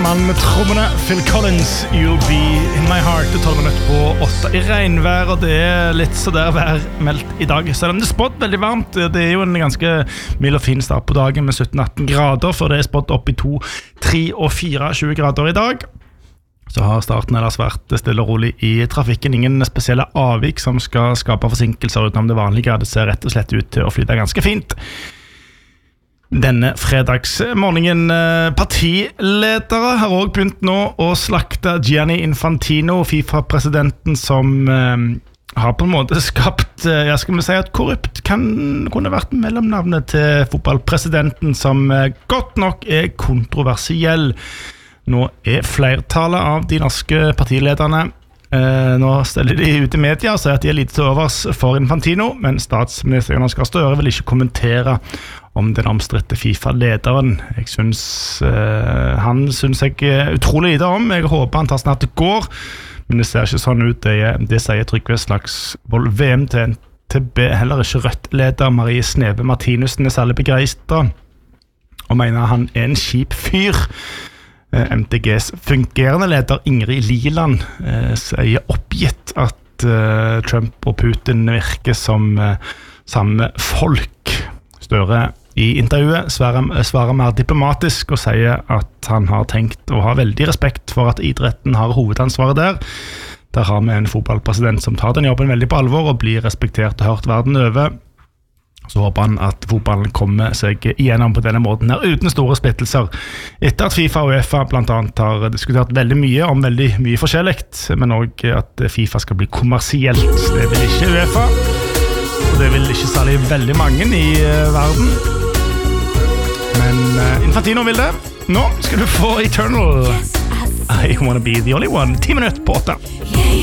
mannen med trommene, Phil Collins, You'll Be In My Heart. Det 12 minutter på 8 i regnvær, og det litt så der vær meldt i dag. Selv om det spådd veldig varmt, det jo en ganske mild og fin start på dagen med 17-18 grader, for det spådd opp i 2, 3 og 24 grader i dag. Så har starten ellers vært stille og rolig i trafikken. Ingen spesielle avvik som skal skape forsinkelser utenom det vanlige. Det ser rett og slett ut til å flyte ganske fint denne fredagsmorgenen. Partiledere har også begynt nå å slakte Gianni Infantino, FIFA-presidenten som har på en måte skapt, skal vi si at korrupt kunne vært mellomnavnet til fotballpresidenten, som godt nok kontroversiell. Nå flertallet av de norske partilederne nå steller de ut i media og sier at de lite til overs for Infantino, men statsminister Jonas Gahr Støre vil ikke kommentere om den omstridte FIFA-lederen. Han synes jeg utrolig lite om. Jeg håper han tar snart det går, men det ser ikke sånn ut. Det sier Trygve Slagsvold VM til NTB. Heller ikke Rødt-leder Marie Sneve Martinussen særlig begeistret og mener han en kjip fyr. MDGs fungerende leder Ingrid Liland sier oppgitt at Trump og Putin virker som samme folk. Støre i intervjuet svarer mer diplomatisk og sier at han har tenkt å ha veldig respekt for at idretten har hovedansvaret der. Der har vi en fotballpresident som tar den jobben veldig på alvor og blir respektert og hørt verden over. Så håper han at fotballen kommer seg igjennom på denne måten her uten store splittelser. Etter at FIFA og UEFA blant annet har diskutert veldig mye om veldig mye forskjelligt, men også at FIFA skal bli kommersielt. Det vil ikke UEFA, og det vil ikke særlig veldig mange i verden. Men Infantino vil det. Nå skal du få Eternal. I wanna be the only one. 10 minutter på 8.